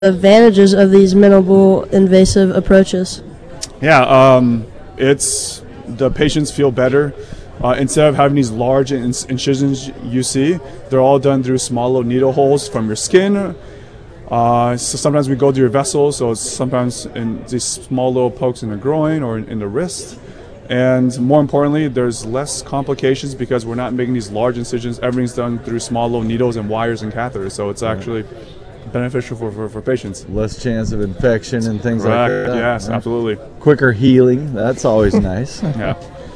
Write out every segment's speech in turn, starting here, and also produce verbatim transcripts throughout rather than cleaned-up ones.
advantages of these minimal invasive approaches? Yeah, um, it's the patients feel better. Uh, instead of having these large inc- incisions you see, they're all done through small little needle holes from your skin. Uh, so sometimes we go through your vessels, so it's sometimes in these small little pokes in the groin or in, in the wrist. And more importantly, there's less complications because we're not making these large incisions. Everything's done through small little needles and wires and catheters, so it's actually beneficial for, for, for patients. Less chance of infection and things Correct. like that. Yes, right? absolutely. Quicker healing, that's always nice. Yeah.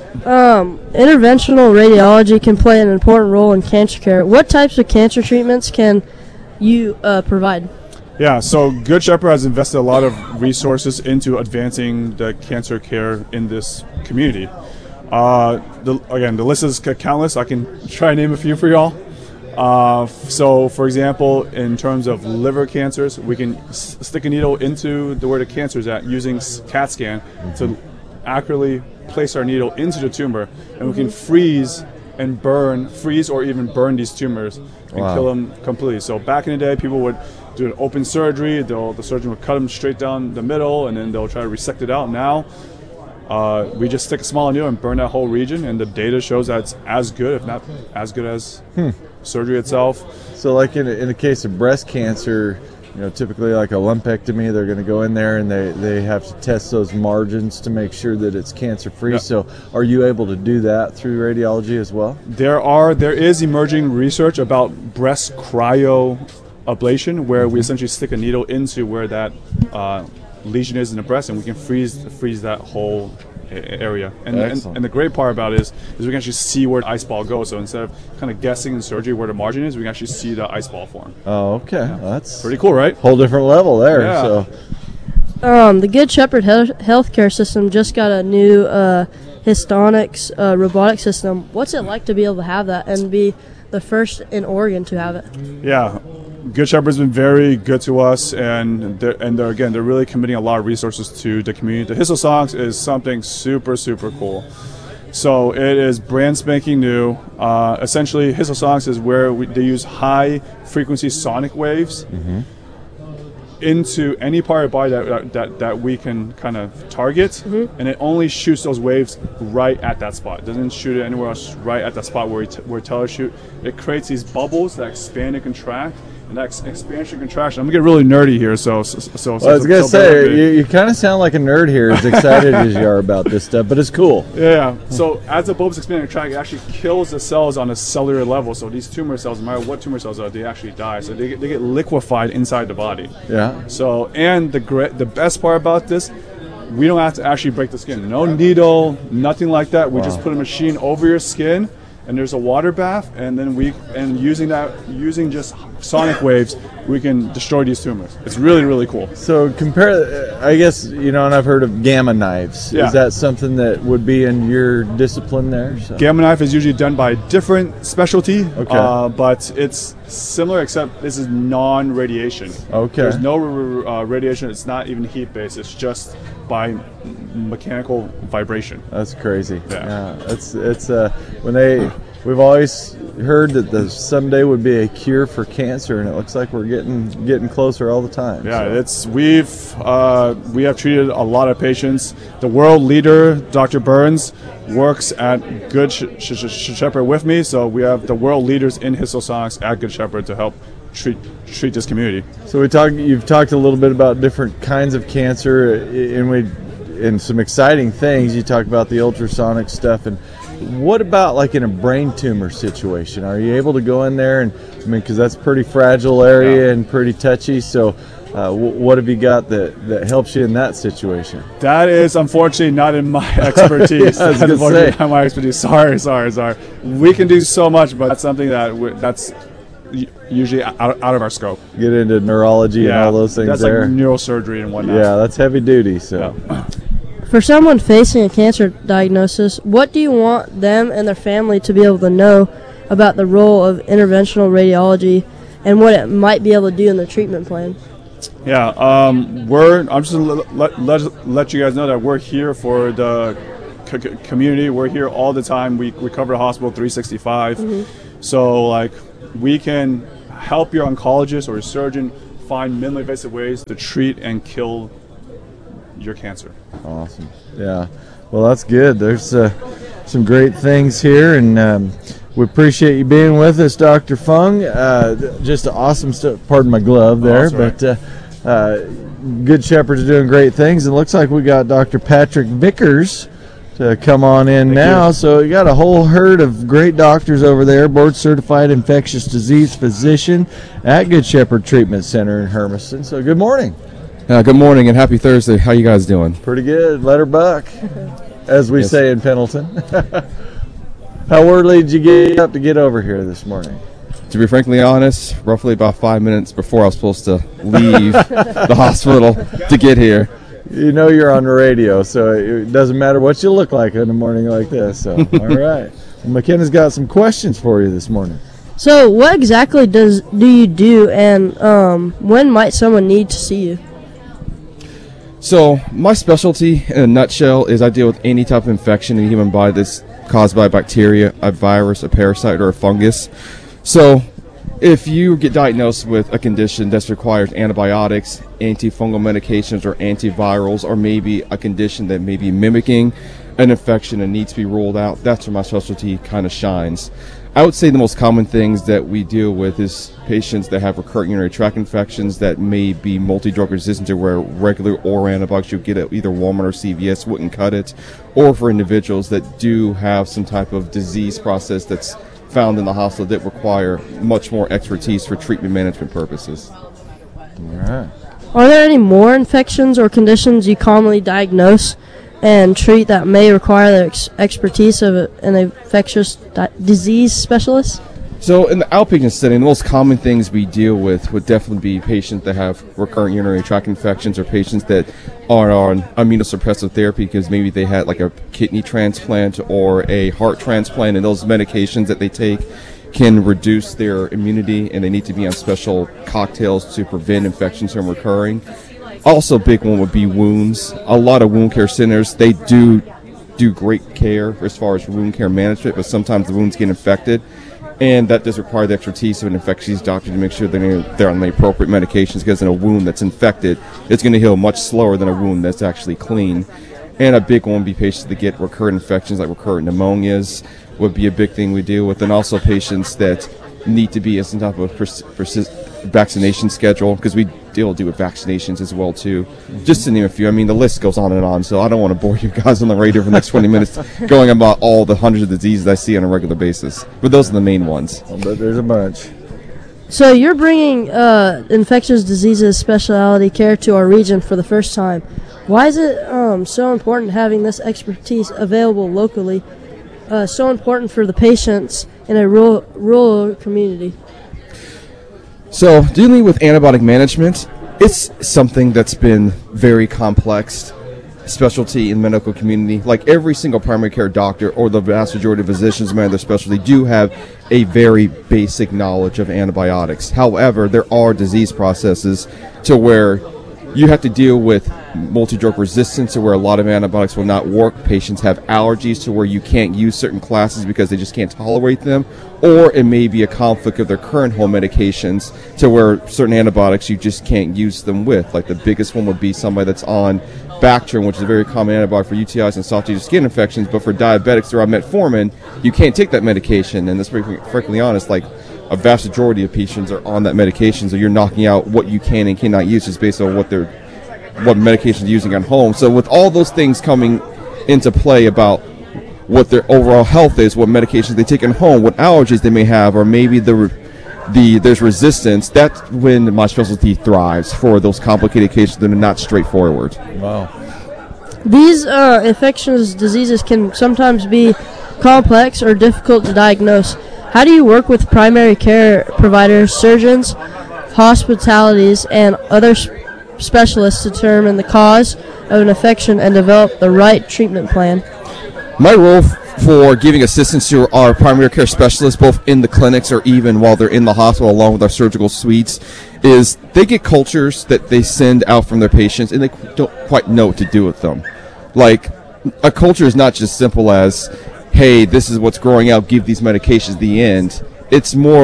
Um, interventional radiology can play an important role in cancer care. What types of cancer treatments can you uh, provide? Yeah, so Good Shepherd has invested a lot of resources into advancing the cancer care in this community. Uh, the, again, the list is countless. I can try and name a few for y'all. Uh, so, for example, in terms of liver cancers, we can s- stick a needle into the where the cancer is at using CAT scan to accurately place our needle into the tumor, and we can freeze and burn, freeze or even burn these tumors and Wow. kill them completely. So back in the day, people would do an open surgery. They'll, the surgeon would cut them straight down the middle, and then they'll try to resect it out. Now, uh, we just stick a small needle and burn that whole region, and the data shows that it's as good, if not as good as Hmm. surgery itself. So like in, in the case of breast cancer, you know, typically like a lumpectomy, they're going to go in there and they, they have to test those margins to make sure that it's cancer free. Yeah. So are you able to do that through radiology as well? There are there is emerging research about breast cryo ablation, where we essentially stick a needle into where that uh, lesion is in the breast, and we can freeze freeze that whole a- area. And, and Excellent. and the great part about it is, is we can actually see where the ice ball goes. So instead of kind of guessing in surgery where the margin is, we can actually see the ice ball form. Oh, okay. Well, that's Pretty cool, right? whole different level there. Yeah. So Um, the Good Shepherd Health Healthcare System just got a new uh, Histonics uh, robotic system. What's it like to be able to have that and be the first in Oregon to have it? Yeah, Good Shepherd's been very good to us, and they're, and they're, again, they're really committing a lot of resources to the community. The Histosonics is something super, super cool. So it is brand spanking new. Uh, essentially, Histosonics is where we, they use high frequency sonic waves into any part of the body that, that, that we can kind of target, and it only shoots those waves right at that spot. It doesn't shoot it anywhere else, right at that spot where we, t- where we tell it to shoot. It creates these bubbles that expand and contract, and that ex- expansion contraction. I'm gonna get really nerdy here, so so. so well, I was so- going to so bear with say, me. you, you kind of sound like a nerd here, as excited as you are about this stuff, but it's cool. Yeah. So as the bulbs expand and contract, it actually kills the cells on a cellular level. So these tumor cells, no matter what tumor cells are, they actually die. So they get, they get liquefied inside the body. Yeah. So, and the great, the best part about this, we don't have to actually break the skin. No needle, nothing like that. We just Wow. put a machine over your skin, and there's a water bath, and then we, and using that, using just sonic waves, we can destroy these tumors. It's really, really cool. So compare, I guess, you know, and I've heard of gamma knives. Yeah. Is that something that would be in your discipline there? So. Gamma knife is usually done by a different specialty, Okay. uh, but it's similar, except this is non-radiation. Okay. There's no uh, radiation. It's not even heat-based. It's just by m- mechanical vibration. That's crazy. Yeah. It's it's uh when they we've always heard that the someday would be a cure for cancer, and it looks like we're getting getting closer all the time. Yeah, so. it's we've uh, we have treated a lot of patients. The world leader, Doctor Burns, works at Good Sh- Sh- Sh- Shepherd with me, so we have the world leaders in Histosonics at Good Shepherd to help treat treat this community. So we talked. You've talked a little bit about different kinds of cancer, i- and we, and some exciting things. You talk about the ultrasonic stuff, and what about like in a brain tumor situation? Are you able to go in there and I mean, because that's a pretty fragile area Yeah. and pretty touchy. So, uh, w- what have you got that that helps you in that situation? That is unfortunately not in my expertise. I was That's gonna unfortunately say. not my expertise. Sorry, sorry, sorry. We can do so much, but that's something that we, that's u- usually out, out of our scope. Get into neurology and all those things that's there. like neurosurgery and whatnot. Yeah, that's heavy duty. So. Yeah. For someone facing a cancer diagnosis, what do you want them and their family to be able to know about the role of interventional radiology and what it might be able to do in the treatment plan? Yeah, um, we're. I'm just gonna let, let let you guys know that we're here for the c- c- community. We're here all the time. We we cover the hospital three sixty-five. So like, we can help your oncologist or your surgeon find minimally invasive ways to treat and kill your cancer. Awesome. Yeah. Well, that's good. There's uh, some great things here, and um, we appreciate you being with us, Doctor Fung. Uh, just awesome stuff. Pardon my glove there, Oh, that's but uh, uh, Good Shepherd's doing great things. And it looks like we got Doctor Patrick Vickers to come on in Thank now. you. So you got a whole herd of great doctors over there, board-certified infectious disease physician at Good Shepherd Treatment Center in Hermiston. So good morning. Uh, good morning and happy Thursday. How you guys doing? Pretty good. Let her buck, as we Yes. say in Pendleton. How early did you get up to get over here this morning? To be frankly honest, roughly about five minutes before I was supposed to leave the hospital to get here. You know you're on the radio, so it doesn't matter what you look like in a morning like this. So, all right. Well, McKenna's got some questions for you this morning. So, what exactly does do you do, and um, when might someone need to see you? So my specialty in a nutshell is I deal with any type of infection in the human body that's caused by a bacteria, a virus, a parasite, or a fungus. So if you get diagnosed with a condition that requires antibiotics, antifungal medications, or antivirals, or maybe a condition that may be mimicking an infection and needs to be ruled out, that's where my specialty kind of shines. I would say the most common things that we deal with is patients that have recurrent urinary tract infections that may be multi-drug resistant to where regular oral antibiotics you get at either Walmart or C V S wouldn't cut it, or for individuals that do have some type of disease process that's found in the hospital that require much more expertise for treatment management purposes. All right. Are there any more infections or conditions you commonly diagnose and treat that may require the ex- expertise of a, an infectious di- disease specialist? So in the outpatient setting, the most common things we deal with would definitely be patients that have recurrent urinary tract infections or patients that are on immunosuppressive therapy because maybe they had like a kidney transplant or a heart transplant, and those medications that they take can reduce their immunity, and they need to be on special cocktails to prevent infections from recurring. Also, a big one would be wounds. A lot of wound care centers, they do do great care as far as wound care management, but sometimes the wounds get infected, and that does require the expertise of an infectious doctor to make sure that they're on the appropriate medications, because in a wound that's infected, it's going to heal much slower than a wound that's actually clean. And a big one would be patients that get recurrent infections like recurrent pneumonias would be a big thing we deal with, and also patients that need to be in some type of pers- persist- vaccination schedule, because we deal do with vaccinations as well too. Mm-hmm. Just to name a few. I mean, the list goes on and on, so I don't want to bore you guys on the radio for the next twenty minutes going about all the hundreds of diseases I see on a regular basis. But those are the main ones. I'll bet there's a bunch. So you're bringing uh, infectious diseases specialty care to our region for the first time. Why is it um, so important having this expertise available locally, uh, so important for the patients in a rural, rural community? So dealing with antibiotic management, it's something that's been very complex specialty in the medical community. Like every single primary care doctor or the vast majority of physicians in their specialty do have a very basic knowledge of antibiotics. However, there are disease processes to where you have to deal with multi-drug resistance, to where a lot of antibiotics will not work. Patients have allergies to where you can't use certain classes because they just can't tolerate them, or it may be a conflict of their current home medications to where certain antibiotics you just can't use them with. Like the biggest one would be somebody that's on Bactrim, which is a very common antibiotic for U T Is and soft tissue skin infections, but for diabetics they're on metformin, you can't take that medication. And that's pretty frankly honest, like a vast majority of patients are on that medication, so you're knocking out what you can and cannot use just based on what they're what medications they're using at home. So with all those things coming into play about what their overall health is, what medications they take at home, what allergies they may have, or maybe the the there's resistance, that's when my specialty thrives for those complicated cases that are not straightforward. Wow. These uh, infectious diseases can sometimes be complex or difficult to diagnose. How do you work with primary care providers, surgeons, hospitalities, and other s- specialists to determine the cause of an infection and develop the right treatment plan? My role f- for giving assistance to our primary care specialists, both in the clinics or even while they're in the hospital along with our surgical suites, is they get cultures that they send out from their patients and they qu- don't quite know what to do with them. Like, a culture is not just simple as, hey, this is what's growing out, give these medications, the end. It's more of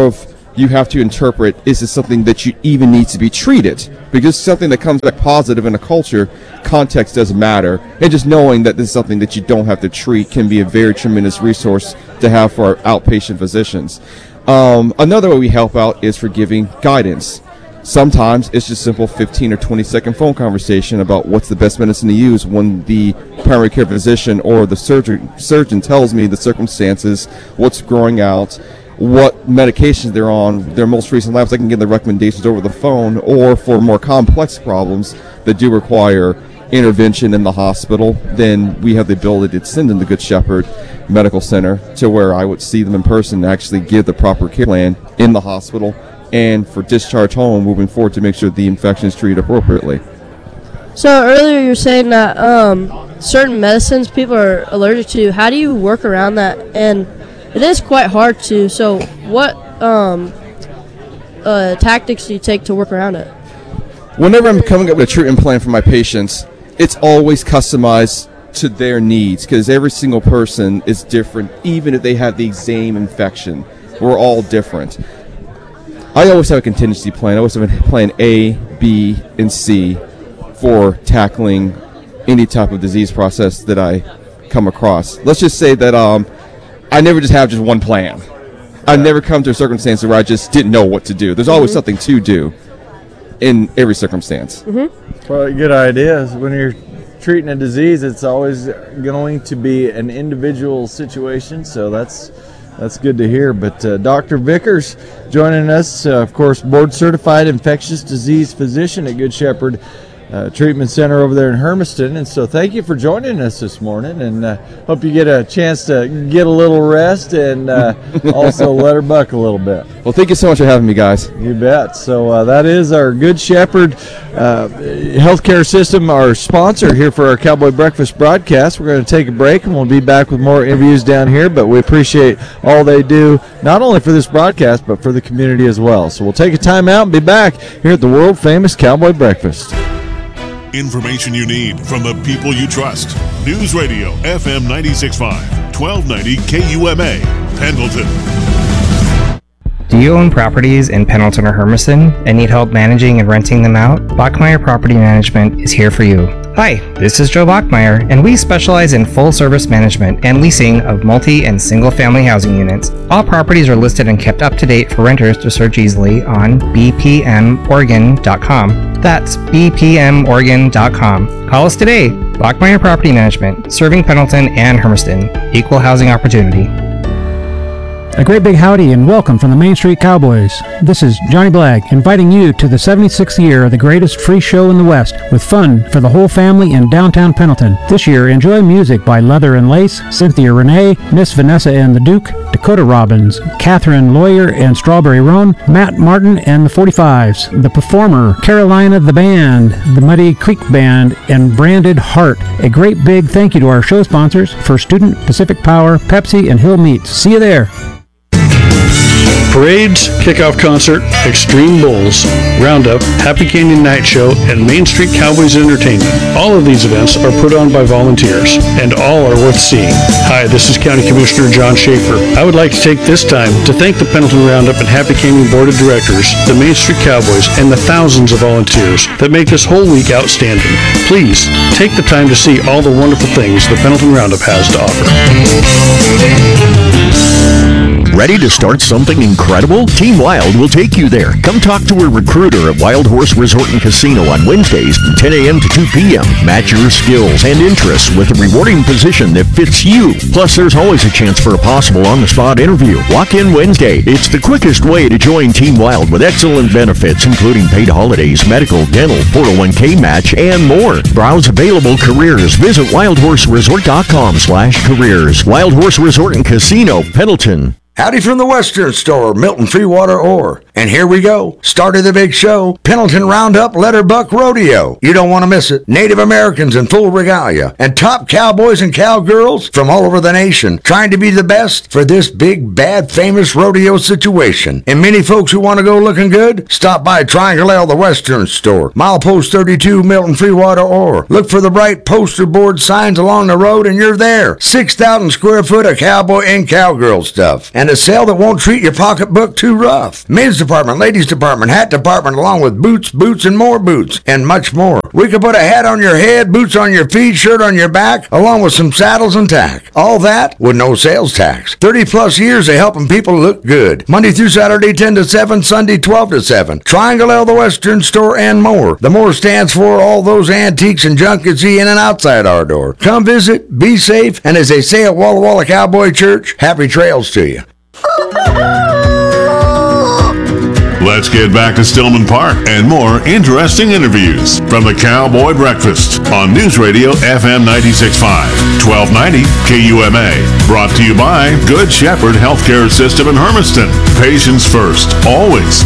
you have to interpret, is this something that you even need to be treated? Because something that comes back positive in a culture, context doesn't matter. And just knowing that this is something that you don't have to treat can be a very tremendous resource to have for our outpatient physicians. Um, another way we help out is for giving guidance. Sometimes it's just simple fifteen or twenty second phone conversation about what's the best medicine to use when the primary care physician or the surgeon surgeon tells me the circumstances, what's growing out, what medications they're on, their most recent labs. I can give the recommendations over the phone, or for more complex problems that do require intervention in the hospital, then we have the ability to send them to Good Shepherd Medical Center to where I would see them in person and actually give the proper care plan in the hospital, and for discharge home moving forward to make sure the infection is treated appropriately. So earlier you were saying that um, certain medicines people are allergic to. How do you work around that? And it is quite hard to. So what um, uh, tactics do you take to work around it? Whenever I'm coming up with a treatment plan for my patients, it's always customized to their needs, because every single person is different. Even if they have the same infection, we're all different. I always have a contingency plan. I always have a plan A, B, and C for tackling any type of disease process that I come across. Let's just say that um, I never just have just one plan. I've never come to a circumstance where I just didn't know what to do. There's always mm-hmm. something to do in every circumstance. Mm-hmm. Well, a good idea is when you're treating a disease, it's always going to be an individual situation, so that's That's good to hear. But uh, Doctor Vickers joining us, uh, of course, board-certified infectious disease physician at Good Shepherd uh, Treatment Center over there in Hermiston. And so thank you for joining us this morning, and uh, hope you get a chance to get a little rest and uh, also let her buck a little bit. Well, thank you so much for having me, guys. You bet. So uh, that is our Good Shepherd uh, Healthcare System, our sponsor here for our Cowboy Breakfast broadcast. We're going to take a break, and we'll be back with more interviews down here, but we appreciate all they do, not only for this broadcast, but for the community as well. So we'll take a time out and be back here at the world-famous Cowboy Breakfast. Information you need from the people you trust. News Radio F M ninety-six point five, twelve ninety K U M A, Pendleton. Do you own properties in Pendleton or Hermiston and need help managing and renting them out? Bachmeyer Property Management is here for you. Hi, this is Joe Bachmeyer, and we specialize in full-service management and leasing of multi- and single-family housing units. All properties are listed and kept up to date for renters to search easily on b p m oregon dot com. That's b p m oregon dot com. Call us today. Bachmeyer Property Management, serving Pendleton and Hermiston. Equal housing opportunity. A great big howdy and welcome from the Main Street Cowboys. This is Johnny Blagg inviting you to the seventy-sixth year of the greatest free show in the West, with fun for the whole family in downtown Pendleton. This year, enjoy music by Leather and Lace, Cynthia Renee, Miss Vanessa and the Duke, Dakota Robbins, Catherine Lawyer and Strawberry Roan, Matt Martin and the forty-fives, The Performer, Carolina the Band, the Muddy Creek Band, and Branded Heart. A great big thank you to our show sponsors, First Student, Pacific Power, Pepsi, and Hill Meats. See you there. Parades, Kickoff Concert, Extreme Bulls, Roundup, Happy Canyon Night Show, and Main Street Cowboys Entertainment. All of these events are put on by volunteers, and all are worth seeing. Hi, this is County Commissioner John Schaefer. I would like to take this time to thank the Pendleton Roundup and Happy Canyon Board of Directors, the Main Street Cowboys, and the thousands of volunteers that make this whole week outstanding. Please, take the time to see all the wonderful things the Pendleton Roundup has to offer. Ready to start something incredible? Team Wild will take you there. Come talk to a recruiter at Wild Horse Resort and Casino on Wednesdays from ten a.m. to two p.m. Match your skills and interests with a rewarding position that fits you. Plus, there's always a chance for a possible on-the-spot interview. Walk in Wednesday. It's the quickest way to join Team Wild with excellent benefits, including paid holidays, medical, dental, four oh one k match, and more. Browse available careers. Visit wild horse resort dot com slash careers. Wild Horse Resort and Casino, Pendleton. Howdy from the Western Store, Milton Freewater Ore. And here we go. Start of the big show. Pendleton Roundup Letterbuck Rodeo. You don't want to miss it. Native Americans in full regalia and top cowboys and cowgirls from all over the nation trying to be the best for this big, bad, famous rodeo situation. And many folks who want to go looking good, stop by Triangle L, the Western Store, milepost thirty-two, Milton Freewater, or look for the bright poster board signs along the road and you're there. six thousand square foot of cowboy and cowgirl stuff. And a sale that won't treat your pocketbook too rough. Men's department, ladies department, hat department, along with boots, boots, and more boots, and much more. We could put a hat on your head, boots on your feet, shirt on your back, along with some saddles and tack. All that with no sales tax. thirty plus years of helping people look good. Monday through Saturday, ten to seven, Sunday, twelve to seven. Triangle L, the Western Store, and more. The more stands for all those antiques and junk you see in and outside our door. Come visit, be safe, and as they say at Walla Walla Cowboy Church, happy trails to you. Let's get back to Stillman Park and more interesting interviews from the Cowboy Breakfast on News Radio F M ninety-six point five, twelve ninety K U M A. Brought to you by Good Shepherd Healthcare System in Hermiston. Patients first, always.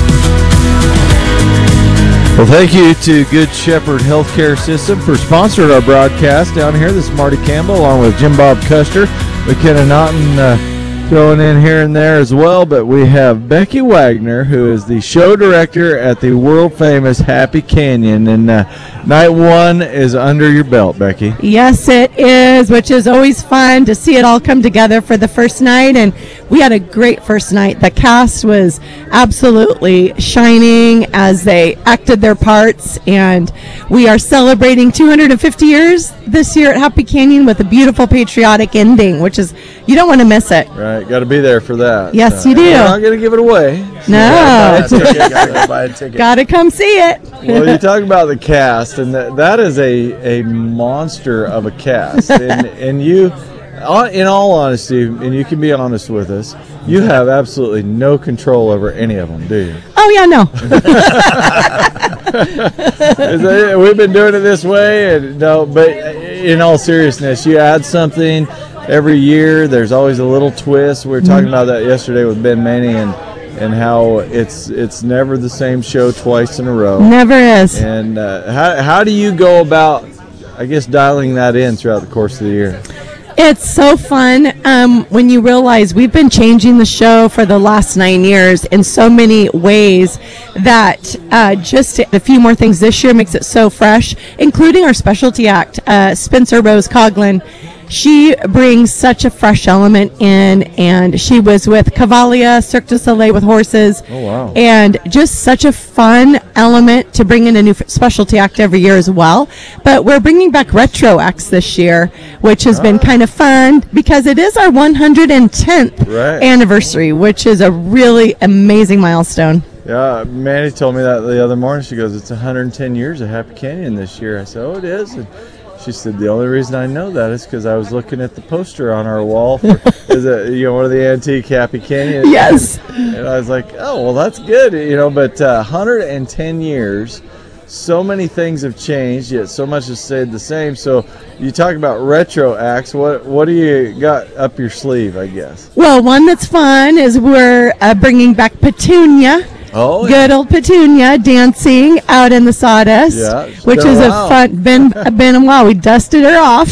Well, thank you to Good Shepherd Healthcare System for sponsoring our broadcast down here. This is Marty Campbell along with Jim Bob Custer, McKenna Naughton uh, throwing in here and there as well. But we have Becky Wagner, who is the show director at the world-famous Happy Canyon. And uh, night one is under your belt, Becky. Yes, it is, which is always fun to see it all come together for the first night. And we had a great first night. The cast was absolutely shining as they acted their parts. And we are celebrating two hundred fifty years this year at Happy Canyon with a beautiful patriotic ending, which is, you don't want to miss it. Right, got to be there for that. Yes, so. you do. We're not going to give it away. So no. Gotta buy a ticket. Gotta come see it. Well, you talk about the cast, and that, that is a, a monster of a cast. And, and you, in all honesty, and you can be honest with us, you have absolutely no control over any of them, do you? Oh, yeah, no. We've been doing it this way, and no, but in all seriousness, you add something every year. There's always a little twist. We were talking about that yesterday with Ben Maney, and and how it's it's never the same show twice in a row. Never is. And uh, how how do you go about, I guess, dialing that in throughout the course of the year? It's so fun um, when you realize we've been changing the show for the last nine years in so many ways that uh, just a few more things this year makes it so fresh, including our specialty act, uh, Spencer Rose Coughlin. She brings such a fresh element in, and she was with Cavalia, Cirque du Soleil with horses. Oh, wow. And just such a fun element to bring in a new specialty act every year as well. But we're bringing back retro acts this year, which has ah. been kind of fun because it is our one hundred tenth right. anniversary, which is a really amazing milestone. Yeah, Mandy told me that the other morning. She goes, it's one hundred ten years of Happy Canyon this year. I said, oh, it is? And she said, the only reason I know that is because I was looking at the poster on our wall for is it, you know, one of the antique Happy Canyon. Yes. And I was like, oh, well, that's good, you know, but uh, one hundred ten years, so many things have changed, yet so much has stayed the same. So you talk about retro acts. What what do you got up your sleeve, I guess? Well, one that's fun is we're uh, bringing back Petunia. Oh, good yeah. old Petunia dancing out in the sawdust, yeah, which is a, a fun. Been been a while. We dusted her off,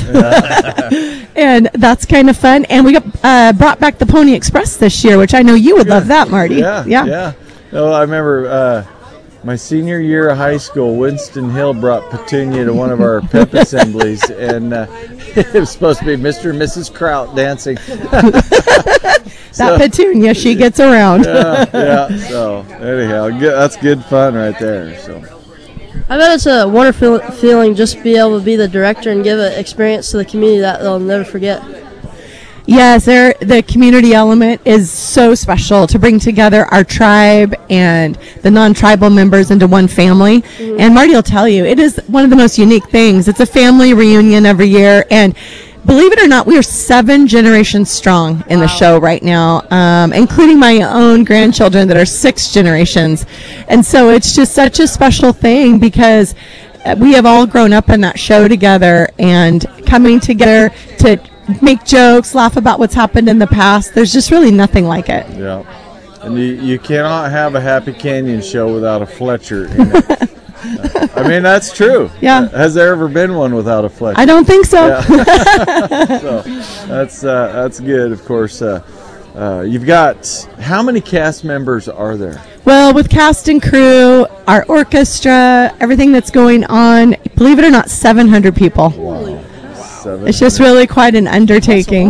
and that's kind of fun. And we got uh, brought back the Pony Express this year, which I know you would yeah. love that, Marty. Yeah, yeah. yeah. Oh, I remember uh, my senior year of high school. Winston Hill brought Petunia to one of our pep assemblies, and uh, it was supposed to be Mister and Missus Kraut dancing. That so, Petunia, she gets around. yeah, yeah. So anyhow, good, that's good fun right there. So I bet it's a wonderful feeling just to be able to be the director and give an experience to the community that they'll never forget. Yes, there, the community element is so special to bring together our tribe and the non-tribal members into one family. Mm-hmm. And Marty will tell you, it is one of the most unique things. It's a family reunion every year, and believe it or not, we are seven generations strong in wow. the show right now, um, including my own grandchildren that are six generations. And so it's just such a special thing because we have all grown up in that show together, and coming together to make jokes, laugh about what's happened in the past. There's just really nothing like it. Yeah. And you, you cannot have a Happy Canyon show without a Fletcher in it. uh, I mean, that's true. Yeah. Has there ever been one without a Fletcher? I don't think so. Yeah. So that's uh, that's good. Of course, uh, uh, you've got how many cast members are there? Well, with cast and crew, our orchestra, everything that's going on, believe it or not, seven hundred people. Wow. Seven. It's just really quite an undertaking.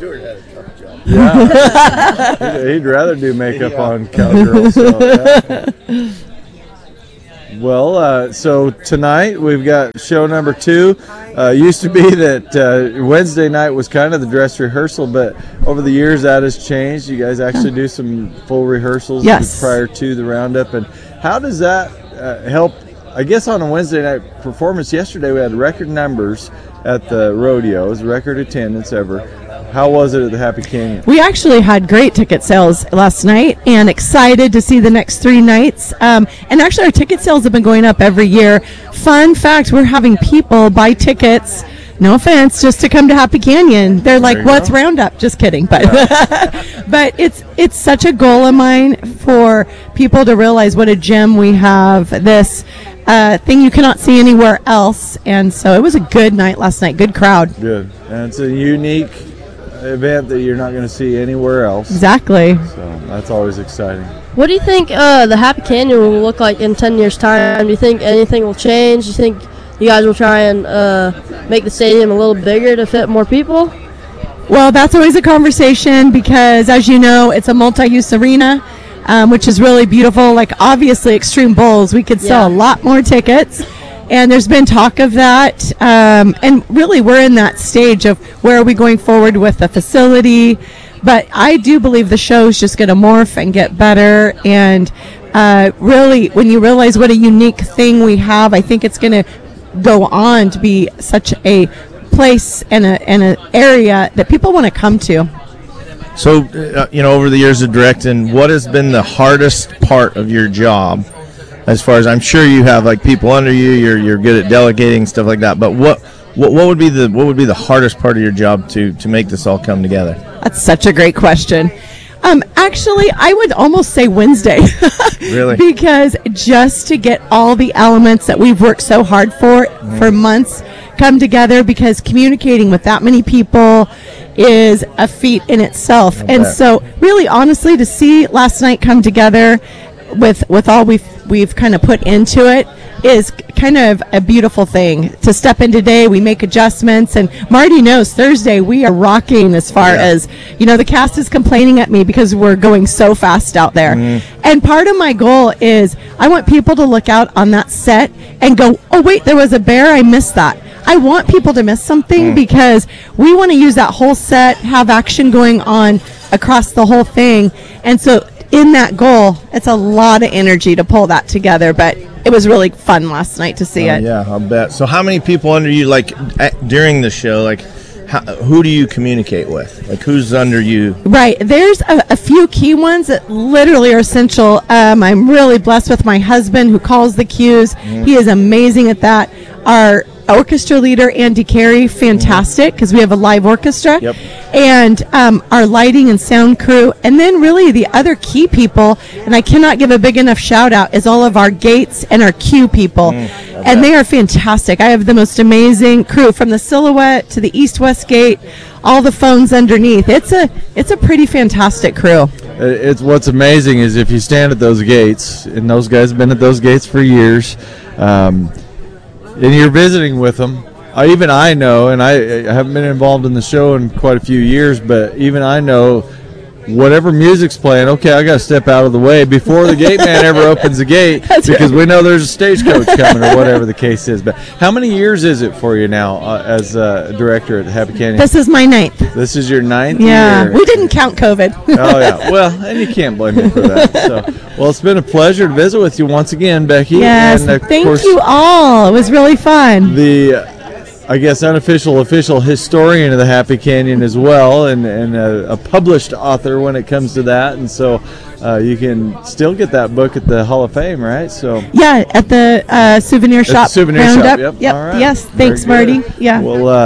Yeah. he'd, he'd rather do makeup yeah. on Cowgirls. So, yeah. Well, uh, so tonight we've got show number two. Uh, used to be that uh, Wednesday night was kind of the dress rehearsal, but over the years that has changed. You guys actually do some full rehearsals yes. prior to the roundup. And how does that uh, help? I guess on a Wednesday night performance yesterday we had record numbers at the rodeo. It was record attendance ever. How was it at the Happy Canyon? We actually had great ticket sales last night and excited to see the next three nights. Um, and actually, our ticket sales have been going up every year. Fun fact, we're having people buy tickets, no offense, just to come to Happy Canyon. They're like, what's go. Roundup? Just kidding. But but it's it's such a goal of mine for people to realize what a gem we have, this uh, thing you cannot see anywhere else. And so it was a good night last night, good crowd. Good. And it's a unique event that you're not going to see anywhere else. Exactly. So that's always exciting. What do you think uh, the Happy Canyon will look like in ten years' time? Do you think anything will change? Do you think you guys will try and uh, make the stadium a little bigger to fit more people? Well, that's always a conversation because, as you know, it's a multi-use arena, um, which is really beautiful. Like, obviously, Extreme Bowls, we could sell yeah. a lot more tickets. And there's been talk of that. Um, and really, we're in that stage of where are we going forward with the facility. But I do believe the show is just going to morph and get better. And uh, really, when you realize what a unique thing we have, I think it's going to go on to be such a place and a and an area that people want to come to. So, uh, you know, over the years of directing, what has been the hardest part of your job? As far as I'm sure you have like people under you, you're you're good at delegating stuff like that. But what what what would be the what would be the hardest part of your job to to make this all come together? That's such a great question. Um, actually, I would almost say Wednesday. Really? Because just to get all the elements that we've worked so hard for mm. for months come together, because communicating with that many people is a feat in itself. And so really, honestly, to see last night come together with with all we've we've kind of put into it is kind of a beautiful thing. To step in today, we make adjustments, and Marty knows Thursday we are rocking as far yeah. as, you know, the cast is complaining at me because we're going so fast out there. Mm. And part of my goal is I want people to look out on that set and go, oh wait, there was a bear, I missed that. I want people to miss something mm. because we want to use that whole set, have action going on across the whole thing. And so in that goal, it's a lot of energy to pull that together, but it was really fun last night to see uh, it. Yeah, I'll bet. So how many people under you, like, at, during the show, like, how, who do you communicate with? Like, who's under you? Right. There's a, a few key ones that literally are essential. Um, I'm really blessed with my husband who calls the cues. Mm. He is amazing at that. Our orchestra leader, Andy Carey, fantastic, because we have a live orchestra. Yep. And um, our lighting and sound crew. And then really the other key people, and I cannot give a big enough shout out, is all of our gates and our queue people. Mm, and they are fantastic. I have the most amazing crew from the Silhouette to the East-West Gate, all the phones underneath. It's a it's a pretty fantastic crew. It's what's amazing is if you stand at those gates, and those guys have been at those gates for years, um, and you're visiting with them. I, even I know, and I, I haven't been involved in the show in quite a few years, but even I know whatever music's playing, okay, I got to step out of the way before the gate man ever opens the gate because right. we know there's a stagecoach coming or whatever the case is. But how many years is it for you now uh, as a director at Happy Canyon? This is my ninth. This is your ninth yeah, year? We didn't count COVID. Oh, yeah. Well, and you can't blame me for that. So, well, it's been a pleasure to visit with you once again, Becky. Yes, and of thank course, you all. It was really fun. The... I guess unofficial, official historian of the Happy Canyon as well, and, and a, a published author when it comes to that. And so uh, you can still get that book at the Hall of Fame, right? So yeah, at the uh, souvenir shop. Souvenir Roundup. shop, yep. Yep. All right. Yes, thanks, Marty. Yeah. Well, uh,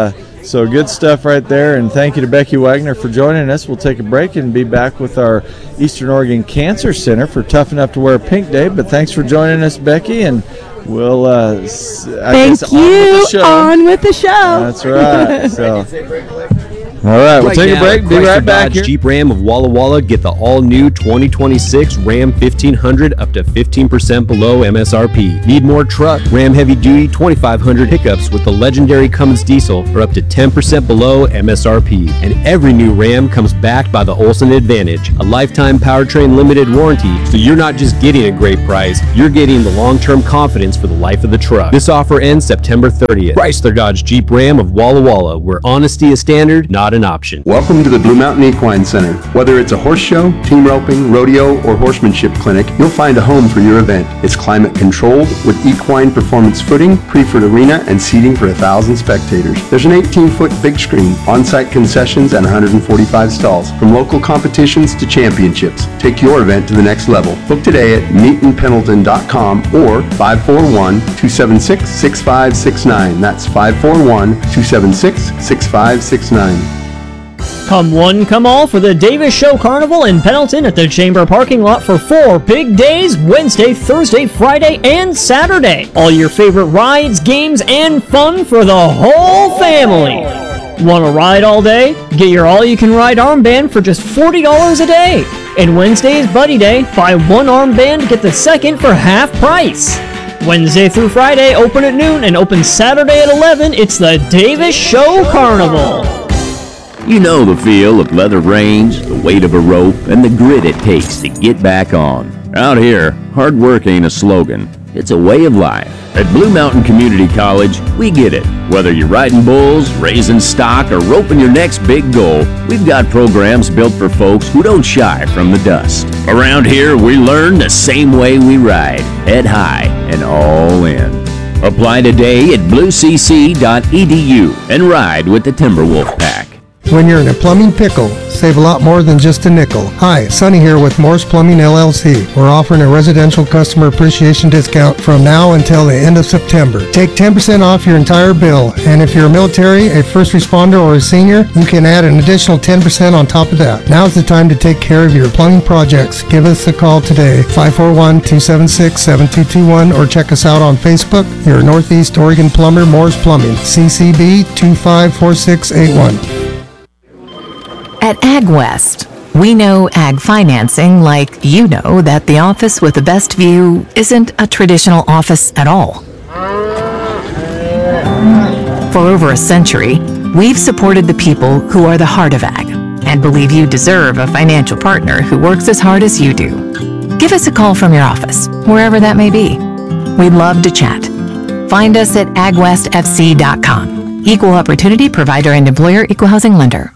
So good stuff right there, and thank you to Becky Wagner for joining us. We'll take a break and be back with our Eastern Oregon Cancer Center for Tough Enough to Wear Pink Day. But thanks for joining us, Becky, and we'll uh, s- I Thank guess you. on with the show. On with the show. That's right. So. All right, we'll Right take now, a break. Be Chrysler right back Dodge here. Jeep Ram of Walla Walla. Get the all-new twenty twenty-six Ram fifteen hundred up to fifteen percent below M S R P. Need more truck? Ram Heavy Duty twenty-five hundred pickups with the legendary Cummins diesel are up to ten percent below M S R P. And every new Ram comes backed by the Olson Advantage, a lifetime powertrain limited warranty, so you're not just getting a great price, you're getting the long-term confidence for the life of the truck. This offer ends September thirtieth. Chrysler Dodge Jeep Ram of Walla Walla, where honesty is standard, not an option. Welcome to the Blue Mountain Equine Center. Whether it's a horse show, team roping, rodeo, or horsemanship clinic, you'll find a home for your event. It's climate controlled with equine performance footing, pre-foot arena, and seating for a thousand spectators. There's an eighteen-foot big screen, on-site concessions, and one hundred forty-five stalls. From local competitions to championships, take your event to the next level. Book today at meetin pendleton dot com or five four one, two seven six, six five six nine. That's five four one, two seven six, six five six nine. Come one, come all for the Davis Show Carnival in Pendleton at the Chamber parking lot for four big days, Wednesday, Thursday, Friday, and Saturday. All your favorite rides, games, and fun for the whole family. Want to ride all day? Get your all-you-can-ride armband for just forty dollars a day. And Wednesday is Buddy Day. Buy one armband, get the second for half price. Wednesday through Friday, open at noon, and open Saturday at eleven. It's the Davis Show Carnival. You know the feel of leather reins, the weight of a rope, and the grit it takes to get back on. Out here, hard work ain't a slogan, it's a way of life. At Blue Mountain Community College, we get it. Whether you're riding bulls, raising stock, or roping your next big goal, we've got programs built for folks who don't shy from the dust. Around here, we learn the same way we ride, head high and all in. Apply today at blue c c dot e d u and ride with the Timberwolf Pack. When you're in a plumbing pickle, save a lot more than just a nickel. Hi, Sonny here with Morse Plumbing L L C. We're offering a residential customer appreciation discount from now until the end of September. Take ten percent off your entire bill, and if you're a military, a first responder, or a senior, you can add an additional ten percent on top of that. Now's the time to take care of your plumbing projects. Give us a call today, five four one, two seven six, seven two two one, or check us out on Facebook. Your Northeast Oregon Plumber, Morse Plumbing, C C B two five four six eight one. At AgWest, we know ag financing like you know that the office with the best view isn't a traditional office at all. For over a century, we've supported the people who are the heart of ag and believe you deserve a financial partner who works as hard as you do. Give us a call from your office, wherever that may be. We'd love to chat. Find us at ag west f c dot com. Equal Opportunity Provider and Employer Equal Housing Lender.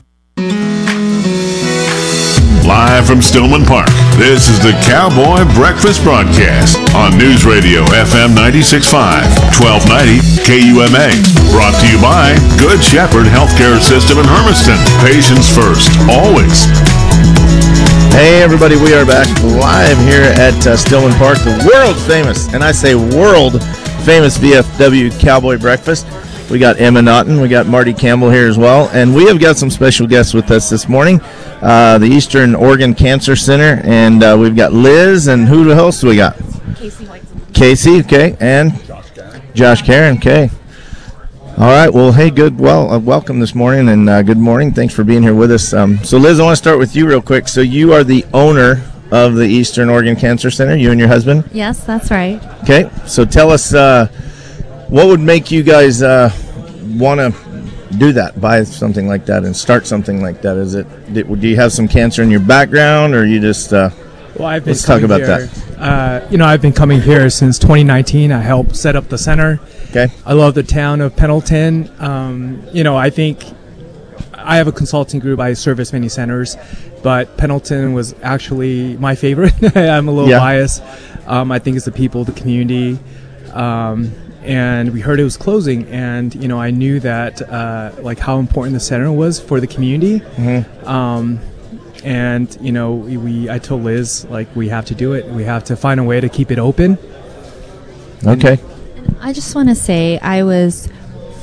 Live from Stillman Park, this is the Cowboy Breakfast Broadcast on News Radio F M ninety-six point five, twelve ninety K U M A. Brought to you by Good Shepherd Healthcare System in Hermiston. Patients first, always. Hey everybody, we are back live here at uh, Stillman Park, the world famous, and I say world famous V F W Cowboy Breakfast. We got Emma Naughton, we got Marty Campbell here as well, and we have got some special guests with us this morning. Uh, the Eastern Oregon Cancer Center, and uh, we've got Liz, and who else do we got? Casey White. Casey, okay, and Josh Karen, okay. All right, well, hey, good, well, uh, welcome this morning, and uh, good morning. Thanks for being here with us. Um, so, Liz, I want to start with you real quick. So, you are the owner of the Eastern Oregon Cancer Center, you and your husband? Yes, that's right. Okay, so tell us, uh, what would make you guys uh, want to do that, buy something like that, and start something like that? Is it, do you have some cancer in your background, or you just, uh, well, I've been let's talk about here, that. Uh, you know, I've been coming here since twenty nineteen. I helped set up the center. Okay. I love the town of Pendleton. Um, you know, I think I have a consulting group. I service many centers, but Pendleton was actually my favorite. I'm a little Yeah. biased. Um, I think it's the people, the community. Um, and we heard it was closing, and you know, I knew that uh, like how important the center was for the community. Mm-hmm. Um, and you know, we, we I told Liz, like, we have to do it. We have to find a way to keep it open. Okay. I just want to say I was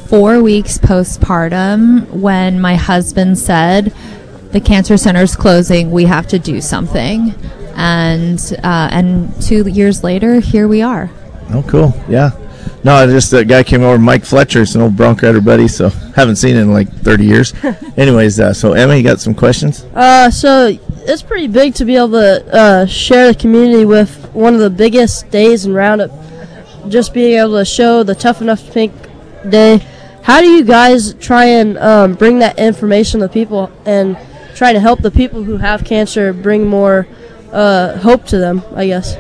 four weeks postpartum when my husband said, the cancer center is closing, we have to do something. And uh, and two years later, here we are. Oh, cool. Yeah. No, just that guy came over, Mike Fletcher. It's an old Bronco Rider buddy, so haven't seen him in like thirty years. Anyways, uh, so Emma, you got some questions? Uh, so it's pretty big to be able to uh, share the community with one of the biggest days in Roundup. Just being able to show the Tough Enough Pink Day. How do you guys try and um, bring that information to people and try to help the people who have cancer bring more uh, hope to them, I guess?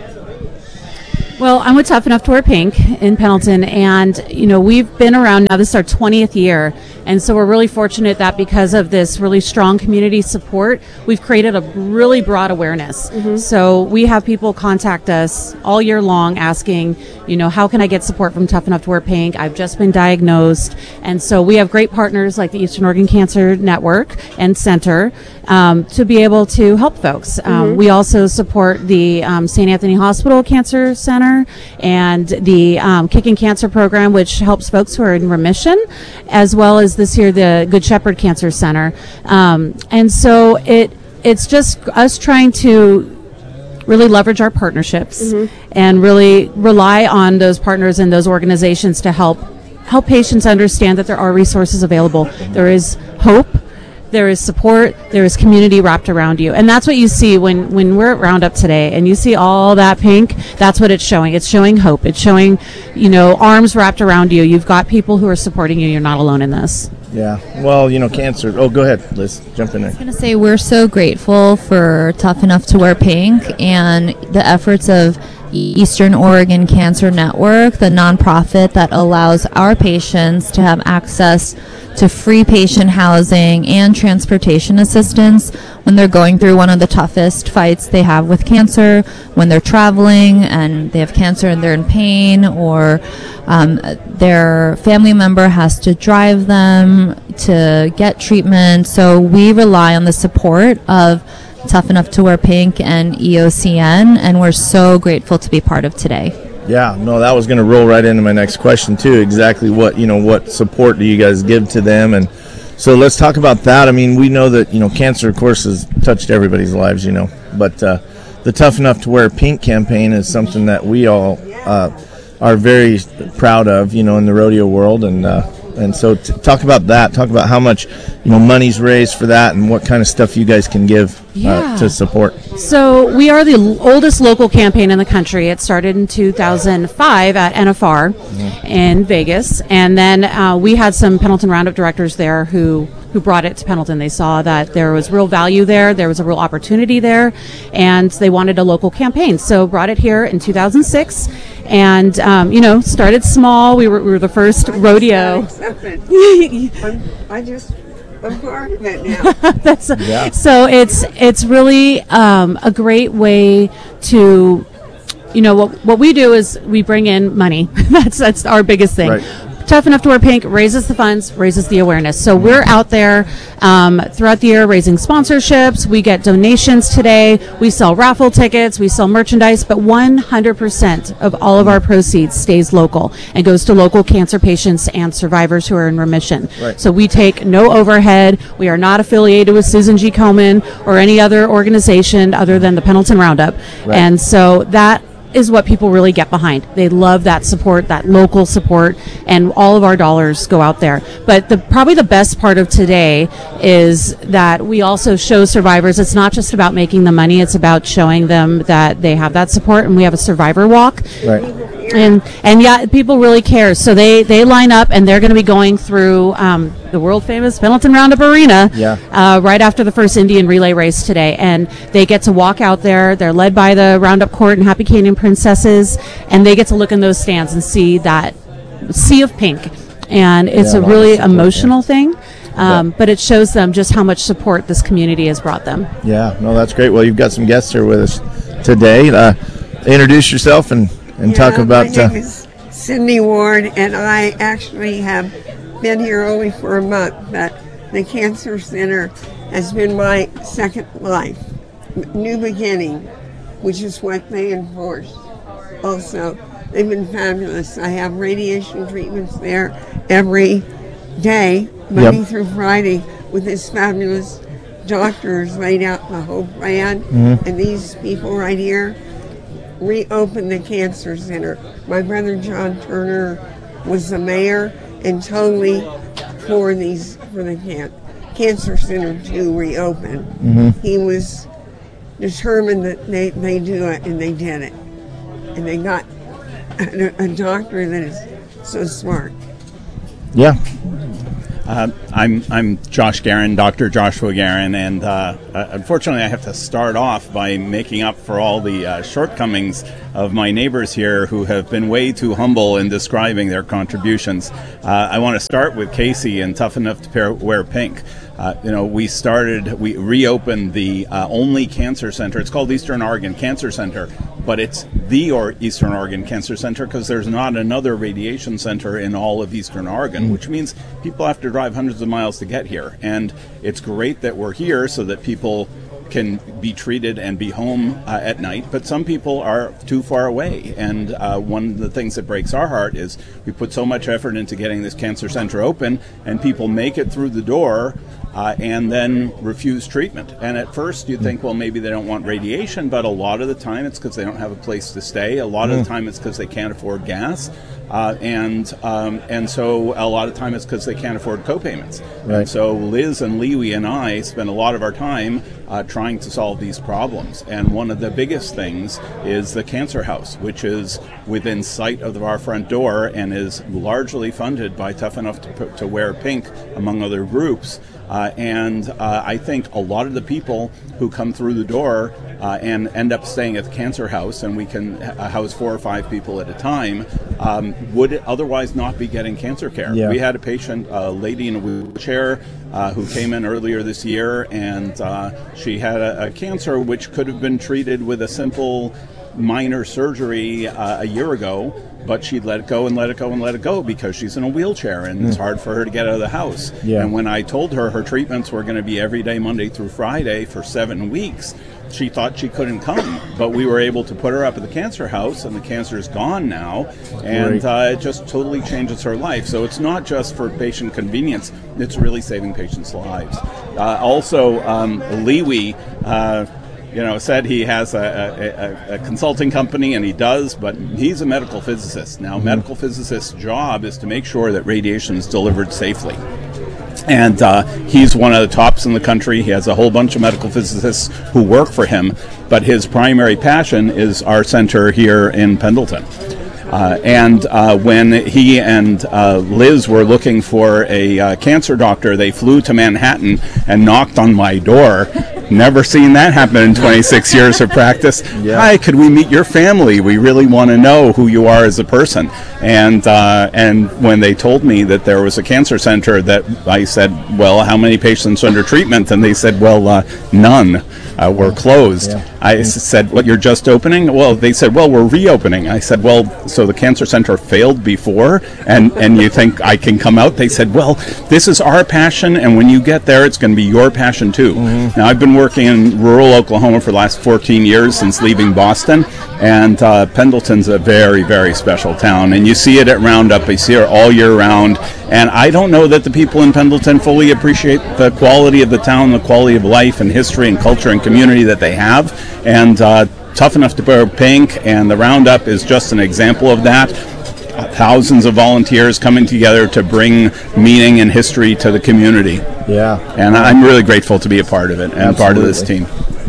Well, I'm with Tough Enough to Wear Pink in Pendleton, and you know we've been around now. This is our twentieth year, and so we're really fortunate that because of this really strong community support, we've created a really broad awareness. Mm-hmm. So we have people contact us all year long asking, you know, how can I get support from Tough Enough to Wear Pink? I've just been diagnosed, and so we have great partners like the Eastern Oregon Cancer Network and Center um, to be able to help folks. Um, Mm-hmm. we also support the um, Saint Anthony Hospital Cancer Center and the um, Kicking Cancer program, which helps folks who are in remission, as well as this year the Good Shepherd Cancer Center. Um, and so it it's just us trying to really leverage our partnerships Mhm. and really rely on those partners and those organizations to help help patients understand that there are resources available. There is hope. There is support, there is community wrapped around you. And that's what you see when, when we're at Roundup today and you see all that pink, that's what it's showing. It's showing hope. It's showing, you know, arms wrapped around you. You've got people who are supporting you. You're not alone in this. Yeah. Well, you know, cancer. Oh, go ahead, Liz. Jump in there. I was going to say we're so grateful for Tough Enough to Wear Pink and the efforts of Eastern Oregon Cancer Network, the nonprofit that allows our patients to have access to free patient housing and transportation assistance when they're going through one of the toughest fights they have with cancer, when they're traveling and they have cancer and they're in pain, or um, their family member has to drive them to get treatment. So we rely on the support of Tough Enough to Wear Pink and E O C N, and we're so grateful to be part of today. Yeah, no, that was going to roll right into my next question too. Exactly what, you know, what support do you guys give to them? And so let's talk about that. I mean, we know that, you know, cancer, of course, has touched everybody's lives, you know, but uh, the Tough Enough to Wear Pink campaign is something that we all uh, are very proud of, you know, in the rodeo world. And uh, and so t- talk about that. Talk about how much, you know, money's raised for that and what kind of stuff you guys can give Yeah. uh, to support. So we are the l- oldest local campaign in the country. It started in two thousand five at N F R in Vegas, and then uh, we had some Pendleton Roundup directors there who who brought it to Pendleton. They saw that there was real value there, there was a real opportunity there, and they wanted a local campaign. So brought it here in two thousand six, and um, you know, started small. We were, we were the first rodeo. I'm, I just, I'm part of it now. That's Yeah. So it's it's really um, a great way to, you know, what what we do is we bring in money. that's that's our biggest thing. Right. Tough Enough to Wear Pink raises the funds, raises the awareness. So we're out there um, throughout the year raising sponsorships. We get donations today. We sell raffle tickets. We sell merchandise. But one hundred percent of all of our proceeds stays local and goes to local cancer patients and survivors who are in remission. Right. So we take no overhead. We are not affiliated with Susan G. Komen or any other organization other than the Pendleton Roundup. Right. And so that is what people really get behind. They love that support, that local support, and all of our dollars go out there. But the probably the best part of today is that we also show survivors it's not just about making the money, it's about showing them that they have that support, and we have a survivor walk. Right. And and yeah, people really care. So they, they line up, and they're going to be going through um, the world famous Pendleton Roundup Arena Yeah. uh, right after the first Indian relay race today, and they get to walk out there. They're led by the Roundup Court and Happy Canyon Princesses, and they get to look in those stands and see that sea of pink. And it's Yeah, a a lot really of support, emotional thing, um, but it shows them just how much support this community has brought them. Yeah, no, that's great. Well, you've got some guests here with us today. Uh, introduce yourself and, and talk Yeah, about. My name Uh, is Cindy Ward, and I actually have been here only for a month, but the Cancer Center has been my second life, M- new beginning, which is what they enforce. Also, they've been fabulous. I have radiation treatments there every day, Monday Yep. through Friday, with this fabulous doctor who's laid out the whole plan. Mhm. And these people right here reopened the cancer center. My brother John Turner was the mayor and totally for these for the can- cancer center to reopen. Mhm. He was determined that they, they do it, and they did it. And they got a, a doctor that is so smart. Yeah. Uh, I'm I'm Josh Guerin, Doctor Joshua Guerin, and uh, uh, unfortunately I have to start off by making up for all the uh, shortcomings of my neighbors here who have been way too humble in describing their contributions. Uh, I want to start with Casey and Tough Enough to Pair, Wear Pink. Uh, you know, we started, we reopened the uh, only cancer center. It's called Eastern Oregon Cancer Center, but it's the or Eastern Oregon Cancer Center because there's not another radiation center in all of Eastern Oregon, which means people have to drive hundreds of miles to get here. And it's great that we're here so that people can be treated and be home uh, at night, but some people are too far away. And uh, one of the things that breaks our heart is we put so much effort into getting this cancer center open, and people make it through the door uh, and then refuse treatment. And at first you think, well, maybe they don't want radiation, but a lot of the time it's because they don't have a place to stay. A lot of the time it's because they can't afford gas. Uh, and um, and so a lot of time it's because they can't afford co-payments. Right. And so Liz and Lewy and I spend a lot of our time uh, trying to solve these problems. And one of the biggest things is the Cancer House, which is within sight of our front door and is largely funded by Tough Enough to, to Wear Pink, among other groups. Uh, and uh, I think a lot of the people who come through the door uh, and end up staying at the Cancer House, and we can uh, house four or five people at a time, um, would otherwise not be getting cancer care. Yeah. We had a patient, a lady in a wheelchair, uh, who came in earlier this year, and uh, she had a, a cancer which could have been treated with a simple minor surgery uh, a year ago, but she'd let it go and let it go and let it go because she's in a wheelchair and Mm. it's hard for her to get out of the house. Yeah. And when I told her her treatments were going to be every day, Monday through Friday for seven weeks, she thought she couldn't come. But we were able to put her up at the Cancer House, and the cancer is gone now, and Great. uh, it just totally changes her life. So it's not just for patient convenience, it's really saving patients' lives. Uh, also, um, Lewy, uh, you know, said he has a, a, a consulting company, and he does, but he's a medical physicist. Now, Mhm. medical physicist's job is to make sure that radiation is delivered safely. And uh, he's one of the tops in the country. He has a whole bunch of medical physicists who work for him, but his primary passion is our center here in Pendleton. Uh, and uh, when he and uh, Liz were looking for a uh, cancer doctor, they flew to Manhattan and knocked on my door. Never seen that happen in twenty-six years of practice. Hi, could we meet your family? We really want to know who you are as a person. And uh, and when they told me that there was a cancer center, that I said, well, how many patients under treatment? And they said, well, uh, none. Uh, we're closed. Yeah. I s- said, what, you're just opening? Well, they said, well, we're reopening. I said, well, so the cancer center failed before, and, and you think I can come out? They said, well, this is our passion, and when you get there, it's going to be your passion too. Mm-hmm. Now, I've been working in rural Oklahoma for the last fourteen years since leaving Boston, and uh, Pendleton's a very, very special town, and you see it at Roundup. You see it all year round, and I don't know that the people in Pendleton fully appreciate the quality of the town, the quality of life and history and culture and community that they have, and uh, Tough Enough to Wear Pink and the Roundup is just an example of that. Uh, thousands of volunteers coming together to bring meaning and history to the community. Yeah. And I'm really grateful to be a part of it and part of this team.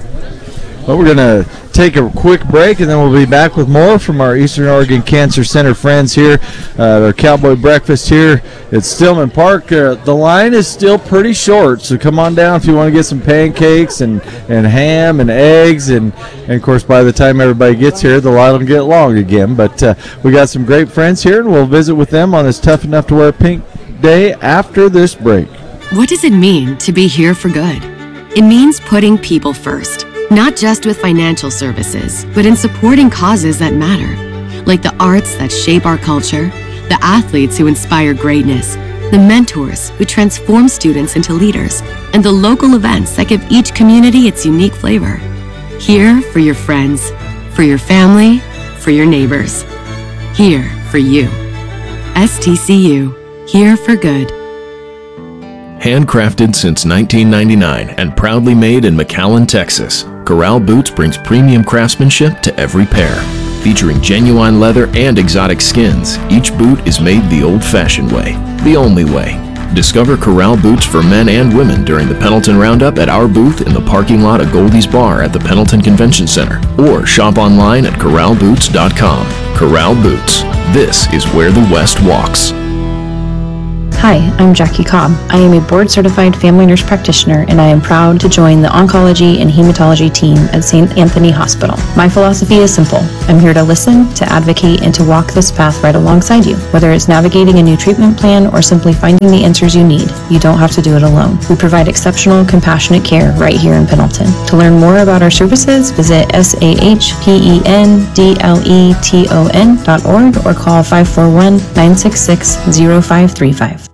Well, we're going to take a quick break, and then we'll be back with more from our Eastern Oregon Cancer Center friends here. Uh, our Cowboy Breakfast here at Stillman Park. Uh, the line is still pretty short, so come on down if you want to get some pancakes and, and ham and eggs. And, and, of course, by the time everybody gets here, the line will get long again. But uh, we got some great friends here, and we'll visit with them on this Tough Enough to Wear Pink day after this break. What does it mean to be here for good? It means putting people first, not just with financial services, but in supporting causes that matter, like the arts that shape our culture, the athletes who inspire greatness, the mentors who transform students into leaders, and the local events that give each community its unique flavor. Here for your friends, for your family, for your neighbors. here for you. S T C U, here for good. Handcrafted since nineteen ninety-nine and proudly made in McAllen, Texas, Corral Boots brings premium craftsmanship to every pair. Featuring genuine leather and exotic skins, each boot is made the old-fashioned way, the only way. Discover Corral Boots for men and women during the Pendleton Roundup at our booth in the parking lot of Goldie's Bar at the Pendleton Convention Center, or shop online at corral boots dot com. Corral Boots. This is where the West walks. Hi, I'm Jackie Cobb. I am a board-certified family nurse practitioner, and I am proud to join the oncology and hematology team at Saint Anthony Hospital. My philosophy is simple. I'm here to listen, to advocate, and to walk this path right alongside you. Whether it's navigating a new treatment plan or simply finding the answers you need, you don't have to do it alone. We provide exceptional, compassionate care right here in Pendleton. To learn more about our services, visit S A H P E N D L E T O N dot org or call five four one, nine six six, zero five three five.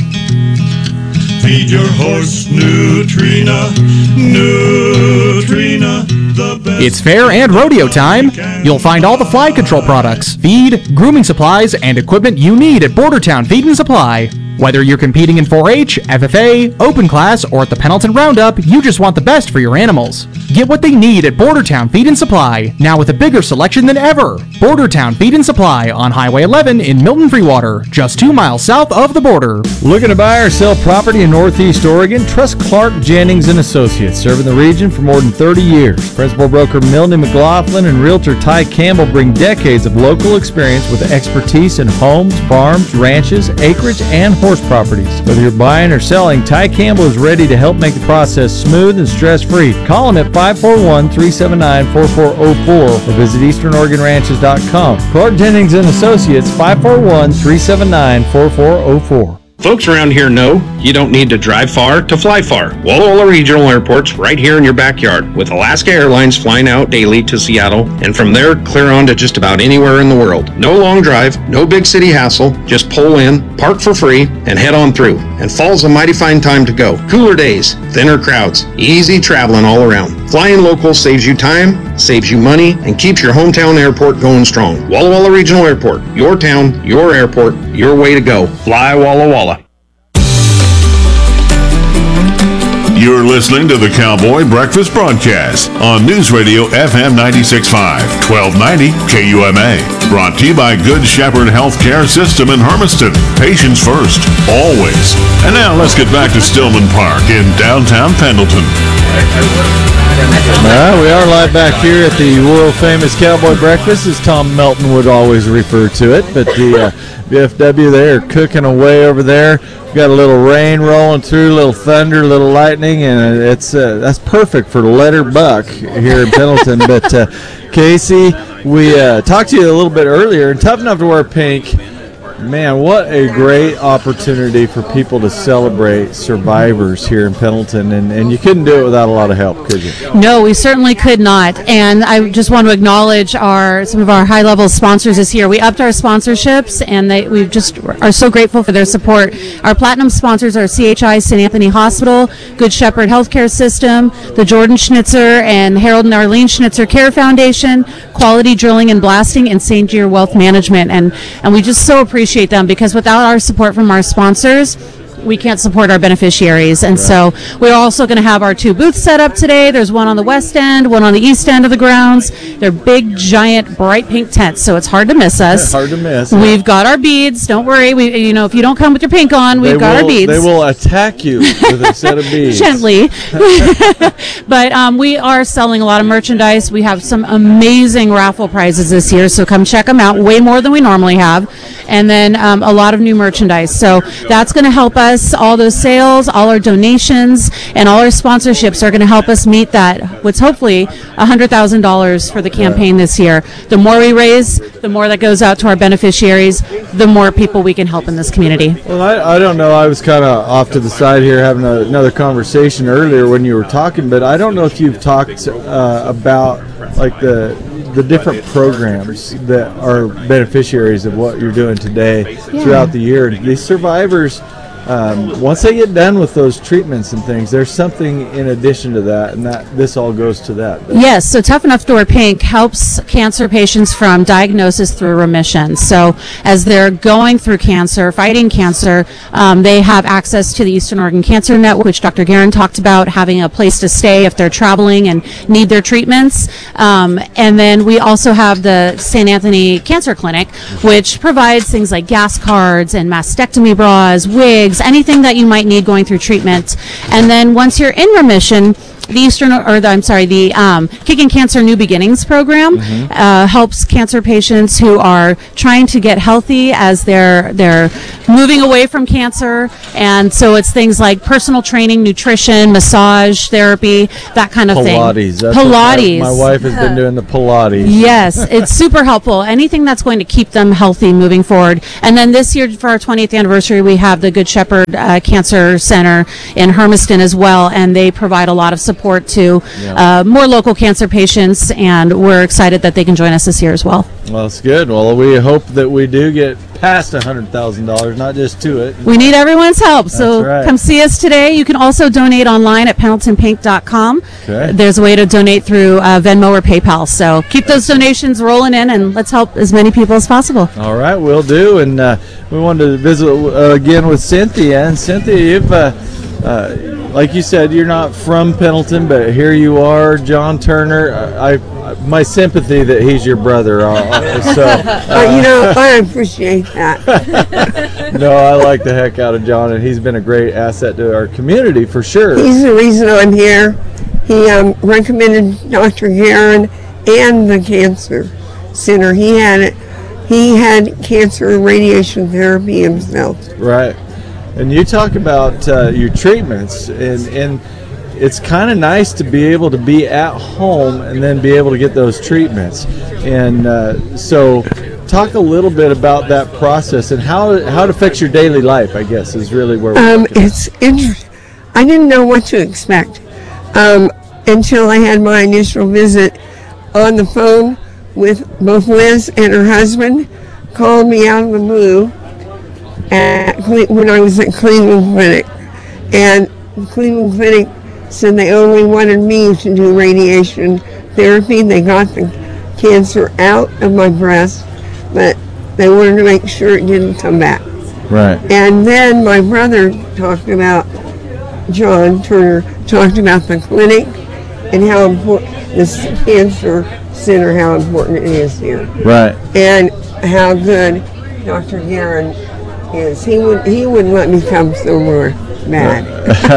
Feed your horse Nutrina, Nutrina, the best. It's fair and rodeo time. You'll find all the fly control products, feed, grooming supplies, and equipment you need at Bordertown Feed and Supply. Whether you're competing in four H, F F A, Open Class, or at the Pendleton Roundup, you just want the best for your animals. Get what they need at Bordertown Feed and Supply, now with a bigger selection than ever. Bordertown Feed and Supply on Highway eleven in Milton Freewater, just two miles south of the border. Looking to buy or sell property in Northeast Oregon? Trust Clark Jennings and Associates, serving the region for more than thirty years. Principal broker Milne McLaughlin and realtor Ty Campbell bring decades of local experience with expertise in homes, farms, ranches, acreage, and horse properties. Whether you're buying or selling, Ty Campbell is ready to help make the process smooth and stress-free. Call him at five four one, three seven nine, four four zero four or visit eastern oregon ranches dot com. Clark Jennings and Associates, five four one, three seven nine, four four zero four. Folks around here know you don't need to drive far to fly far. Walla Walla Regional Airport's right here in your backyard, with Alaska Airlines flying out daily to Seattle, and from there clear on to just about anywhere in the world. No long drive, no big city hassle, just pull in, park for free, and head on through. And fall's a mighty fine time to go. Cooler days, thinner crowds, easy traveling all around. Flying local saves you time, saves you money, and keeps your hometown airport going strong. Walla Walla Regional Airport, your town, your airport, your way to go. Fly Walla Walla. You're listening to the Cowboy Breakfast Broadcast on News Radio F M ninety-six point five, twelve ninety K U M A. Brought to you by Good Shepherd Healthcare System in Hermiston. Patients first, always. And now let's get back to Stillman Park in downtown Pendleton. All right, we are live back here at the world-famous Cowboy Breakfast, as Tom Melton would always refer to it. But the uh, V F W, they are cooking away over there. We've got a little rain rolling through, a little thunder, a little lightning, and it's uh, that's perfect for letter buck here in Pendleton. But uh, Casey, we uh, talked to you a little bit earlier, and Tough Enough to Wear Pink. Man, what a great opportunity for people to celebrate survivors here in Pendleton, and, and you couldn't do it without a lot of help, could you? No, we certainly could not. And I just want to acknowledge our some of our high-level sponsors this year. We upped our sponsorships, and they we just are so grateful for their support. Our platinum sponsors are C H I Saint Anthony Hospital, Good Shepherd Healthcare System, the Jordan Schnitzer and Harold and Arlene Schnitzer Care Foundation, Quality Drilling and Blasting, and Saint Gear Wealth Management. And, and we just so appreciate them, because without our support from our sponsors, we can't support our beneficiaries. And right. So we're also going to have our two booths set up today. There's one on the west end, one on the east end of the grounds. They're big, giant, bright pink tents, so it's hard to miss us. Hard to miss. We've got our beads. Don't worry. We, you know, if you don't come with your pink on, we've they got will, our beads. They will attack you with a set of beads. Gently. But um, we are selling a lot of merchandise. We have some amazing raffle prizes this year, so come check them out. Way more than we normally have. And then um, a lot of new merchandise. So that's going to help us. All those sales, all our donations, and all our sponsorships are going to help us meet that, what's hopefully one hundred thousand dollars for the campaign this year. The more we raise, the more that goes out to our beneficiaries, the more people we can help in this community. Well, I, I don't know. I was kind of off to the side here having a, another conversation earlier when you were talking, but I don't know if you've talked uh, about like the the different programs that are beneficiaries of what you're doing today Yeah. throughout the year. These survivors, Um, once they get done with those treatments and things, there's something in addition to that, and that this all goes to that. Yes, so Tough Enough to Wear Pink helps cancer patients from diagnosis through remission. So as they're going through cancer, fighting cancer, um, they have access to the Eastern Oregon Cancer Network, which Doctor Guerin talked about, having a place to stay if they're traveling and need their treatments. Um, and then we also have the Saint Anthony Cancer Clinic, which provides things like gas cards and mastectomy bras, wigs, anything that you might need going through treatment. And then once you're in remission, the Eastern, or the, I'm sorry, the um, Kicking Cancer New Beginnings program mm-hmm. uh, helps cancer patients who are trying to get healthy as they're they're moving away from cancer. And so it's things like personal training, nutrition, massage therapy, that kind of Pilates. thing. That's Pilates. My, my wife has been doing the Pilates. Yes, it's super helpful. Anything that's going to keep them healthy moving forward. And then this year, for our twentieth anniversary, we have the Good Shepherd uh, Cancer Center in Hermiston as well, and they provide a lot of support support to Yeah. uh, more local cancer patients, and we're excited that they can join us this year as well. Well, that's good. Well, we hope that we do get past one hundred thousand dollars, not just to it. We need everyone's help, so That's right. come see us today. You can also donate online at pendleton pink dot com. Okay. There's a way to donate through uh, Venmo or PayPal, so keep those donations rolling in, and let's help as many people as possible. All right, we'll do. And uh, we wanted to visit uh, again with Cynthia. And Cynthia, you've, uh, uh, like you said, you're not from Pendleton, but here you are, John Turner. I, I my sympathy that he's your brother. Uh, so, uh, you know, I appreciate that. no, I like the heck out of John, and he's been a great asset to our community for sure. He's the reason I'm here. He um, recommended Doctor Guerin and the Cancer Center. He had it. He had cancer and radiation therapy himself. Right. And you talk about uh, your treatments, and, and it's kind of nice to be able to be at home and then be able to get those treatments. And uh, so talk a little bit about that process and how, how it affects your daily life, I guess, is really where we're Um, it's interesting. I didn't know what to expect um, until I had my initial visit on the phone with both Liz and her husband. Called me out of the blue at Cle- when I was at Cleveland Clinic, and Cleveland Clinic said they only wanted me to do radiation therapy. They got the cancer out of my breast, but they wanted to make sure it didn't come back. Right. And then my brother talked about, John Turner talked about the clinic and how important this cancer center, how important it is here. Right. And how good Doctor Guerin is. He would he wouldn't let me come somewhere bad.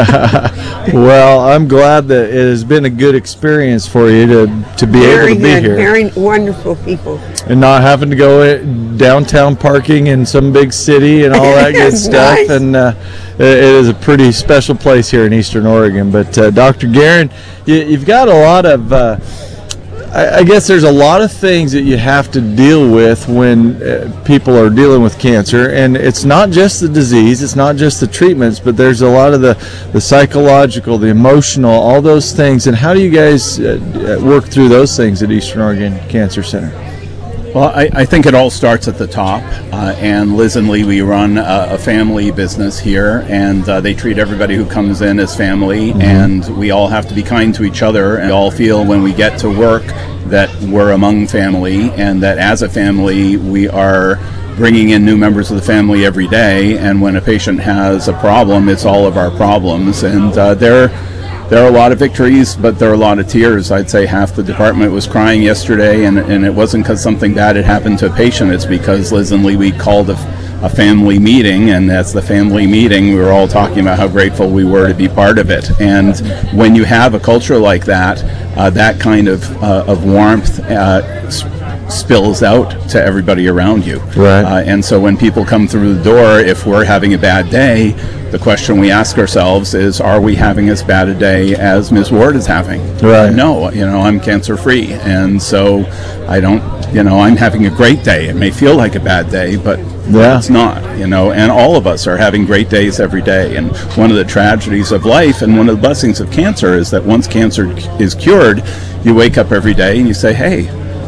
Well, I'm glad that it has been a good experience for you to, to be Very able to good, be here. very wonderful people. And not having to go in downtown parking in some big city and all that good It's stuff. nice. And uh, it, it is a pretty special place here in Eastern Oregon. But uh, Doctor Guerin, you, you've got a lot of, uh, I, I guess there's a lot of things that you have to deal with when uh, people are dealing with cancer. And it's not just the disease, it's not just the treatments, but there's a lot of the, the psychological, the emotional, all those things. And how do you guys uh, work through those things at Eastern Oregon Cancer Center? Well, I, I think it all starts at the top, uh, and Liz and Lee, we run a, a family business here, and uh, they treat everybody who comes in as family, Mm-hmm. and we all have to be kind to each other, and we all feel when we get to work that we're among family, and that as a family we are bringing in new members of the family every day, and when a patient has a problem, it's all of our problems, and uh, they're There are a lot of victories, but there are a lot of tears. I'd say half the department was crying yesterday, and, and it wasn't because something bad had happened to a patient. It's because Liz and Lee, we called a, a family meeting, and that's the family meeting. We were all talking about how grateful we were to be part of it. And when you have a culture like that, uh, that kind of, uh, of warmth uh, s- spills out to everybody around you. Right. Uh, and so when people come through the door, if we're having a bad day, the question we ask ourselves is, are we having as bad a day as Miz Ward is having? Right. No, you know, I'm cancer free, and so I don't, you know, I'm having a great day. It may feel like a bad day, but Yeah. it's not, you know, and all of us are having great days every day. And one of the tragedies of life and one of the blessings of cancer is that once cancer is cured, you wake up every day and you say, hey,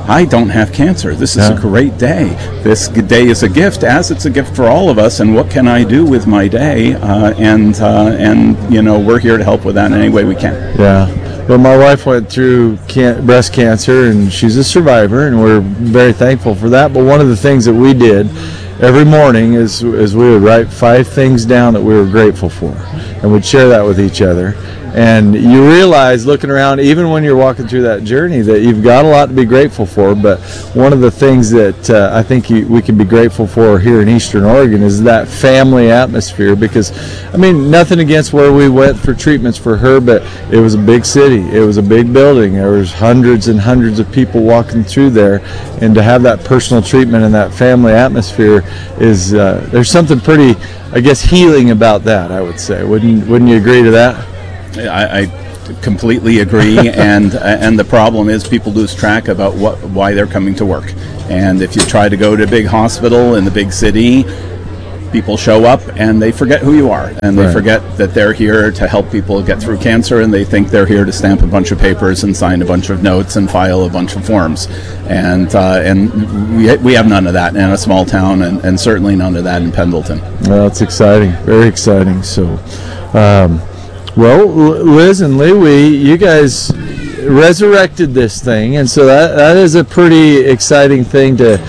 I don't have cancer. This is Yeah. a great day. This g- day is a gift, as it's a gift for all of us. And what can I do with my day? Uh, and uh, and you know, we're here to help with that in any way we can. Yeah. Well, my wife went through can- breast cancer, and she's a survivor, and we're very thankful for that. But one of the things that we did every morning is, is we would write five things down that we were grateful for, and we'd share that with each other. And you realize, looking around, even when you're walking through that journey, that you've got a lot to be grateful for. But one of the things that uh, I think you, we can be grateful for here in Eastern Oregon is that family atmosphere. Because, I mean, nothing against where we went for treatments for her, but it was a big city. It was a big building. There was hundreds and hundreds of people walking through there. And to have that personal treatment and that family atmosphere is, uh, there's something pretty, I guess, healing about that, I would say. Wouldn't, wouldn't you agree to that? I, I completely agree, and and the problem is people lose track about what why they're coming to work. And if you try to go to a big hospital in the big city, people show up and they forget who you are, and they Right. forget that they're here to help people get through cancer, and they think they're here to stamp a bunch of papers and sign a bunch of notes and file a bunch of forms. And uh, and we we have none of that in a small town, and, and certainly none of that in Pendleton. Well, it's exciting, very exciting. So, um, well, L- Liz and Lee, you guys resurrected this thing, and so that that is a pretty exciting thing to,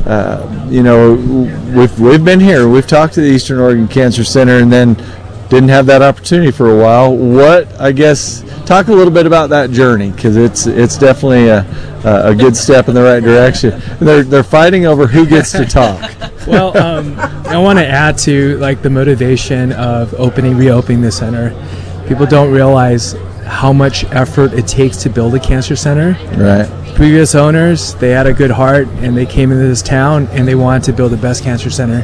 uh, you know, we've we've been here, we've talked to the Eastern Oregon Cancer Center, and then didn't have that opportunity for a while. What, I guess, talk a little bit about that journey, because it's it's definitely a a good step in the right direction. They're they're fighting over who gets to talk. Well, um, I want to add to like the motivation of opening, reopening the center. People don't realize how much effort it takes to build a cancer center. Right. Previous owners, they had a good heart, and they came into this town and they wanted to build the best cancer center.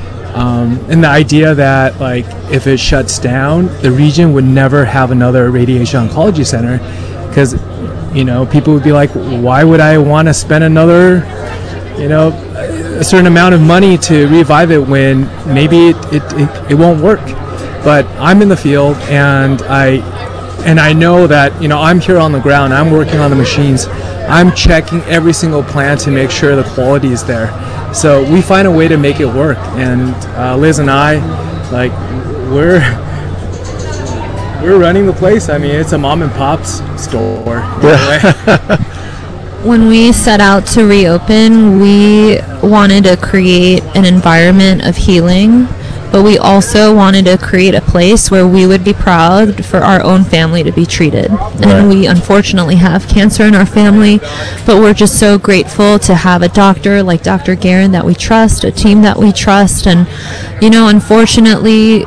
Um, and the idea that like if it shuts down, the region would never have another radiation oncology center, because you know people would be like, why would I want to spend another, you know, a certain amount of money to revive it when maybe it it, it, it won't work. But I'm in the field, and I and I know that, you know, I'm here on the ground, I'm working on the machines, I'm checking every single plant to make sure the quality is there. So we find a way to make it work, and uh, Liz and I, like, we're we're running the place. I mean, it's a mom and pop's store. When we set out to reopen, we wanted to create an environment of healing, but we also wanted to create a place where we would be proud for our own family to be treated. Right. And we unfortunately have cancer in our family, but we're just so grateful to have a doctor like Doctor Guerin that we trust, a team that we trust. And, you know, unfortunately,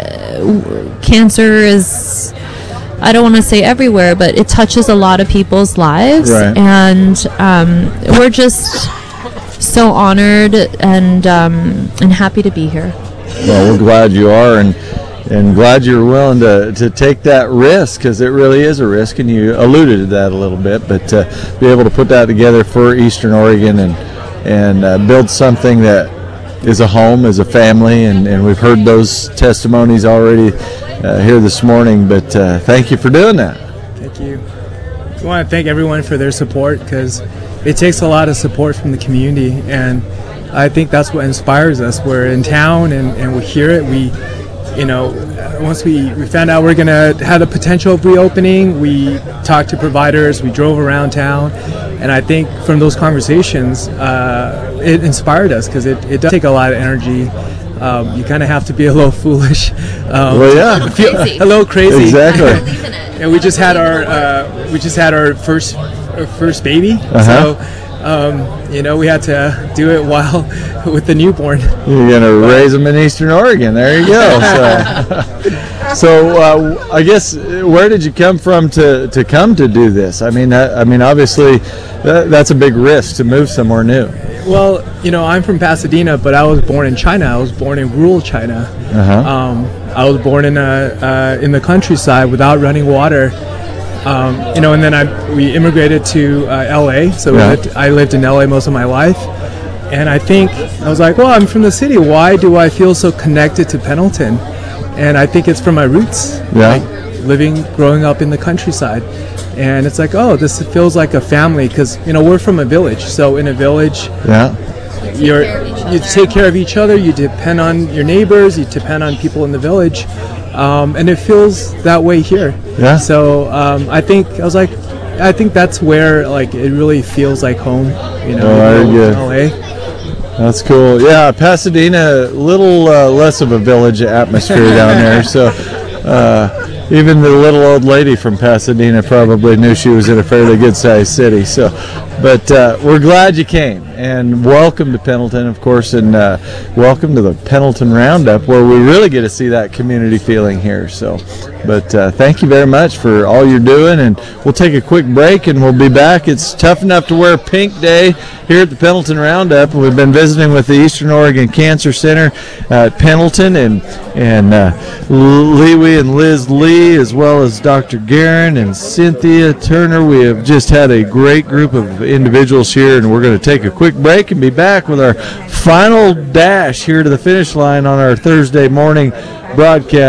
uh, cancer is, I don't want to say everywhere, but it touches a lot of people's lives. Right. And um, we're just so honored and um, and happy to be here. Well, we're glad you are, and and glad you're willing to, to take that risk, because it really is a risk, and you alluded to that a little bit. But uh, be able to put that together for Eastern Oregon and and uh, build something that is a home, is a family, and, and we've heard those testimonies already uh, here this morning. But uh, thank you for doing that. Thank you. I want to thank everyone for their support, because it takes a lot of support from the community, and I think that's what inspires us. We're in town, and, and we hear it. We, you know, once we, we found out we're going to have the potential of reopening, we talked to providers, we drove around town, and I think from those conversations, uh, it inspired us, because it, it does take a lot of energy. Um, you kind of have to be a little foolish. Um, Well, yeah. feel- a little crazy. Exactly. And we just had our uh, we just had our first our first baby, Uh-huh. so um, you know, we had to do it while with the newborn. You're going to raise them in Eastern Oregon. There you go. So, so uh, I guess, uh, where did you come from to, to come to do this? I mean, that, I mean, obviously, that, that's a big risk to move somewhere new. Well, you know, I'm from Pasadena, but I was born in China. I was born in rural China. Uh-huh. Um, I was born in a uh, in the countryside without running water. Um, you know, and then I we immigrated to uh, L A. So we Yeah. lived, I lived in L A most of my life, and I think I was like, well, I'm from the city. Why do I feel so connected to Pendleton? And I think it's from my roots. Yeah. Like, living, growing up in the countryside. And it's like, oh, this feels like a family because, you know, we're from a village. So in a village, yeah, you're, you take care of each other, you depend on your neighbors, you depend on people in the village. Um, and it feels that way here. Yeah. So um, I think, I was like, I think that's where like it really feels like home, you know, Oh, in very good. L A. That's cool. Yeah, Pasadena, a little uh, less of a village atmosphere down there. So uh, even the little old lady from Pasadena probably knew she was in a fairly good-sized city. So, but uh, we're glad you came, and welcome to Pendleton, of course, and uh, welcome to the Pendleton Roundup, where we really get to see that community feeling here. So, but uh, thank you very much for all you're doing, and we'll take a quick break, and we'll be back. It's Tough Enough to Wear Pink Day here at the Pendleton Roundup. We've been visiting with the Eastern Oregon Cancer Center at Pendleton, and and uh, Leewee and Liz Lee, as well as Doctor Guerin and Cynthia Turner. We have just had a great group of individuals here, and we're going to take a quick break and be back with our final dash here to the finish line on our Thursday morning broadcast.